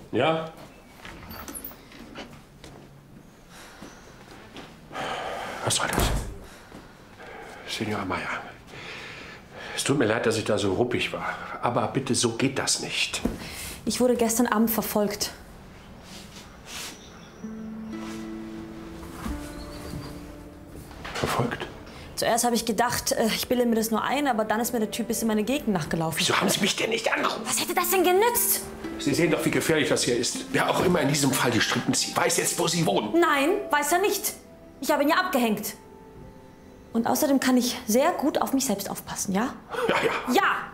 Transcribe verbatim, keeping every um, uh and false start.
Ja? Was soll das? Senior Meyer, es tut mir leid, dass ich da so ruppig war. Aber bitte, so geht das nicht. Ich wurde gestern Abend verfolgt. Verfolgt? Zuerst habe ich gedacht, ich bilde mir das nur ein, aber dann ist mir der Typ bis in meine Gegend nachgelaufen. Wieso haben Sie mich denn nicht angerufen? Was hätte das denn genützt? Sie sehen doch, wie gefährlich das hier ist. Wer auch immer in diesem Fall die Strippen zieht, weiß jetzt, wo Sie wohnen. Nein, weiß er nicht. Ich habe ihn ja abgehängt. Und außerdem kann ich sehr gut auf mich selbst aufpassen, ja? Ja, ja. Ja!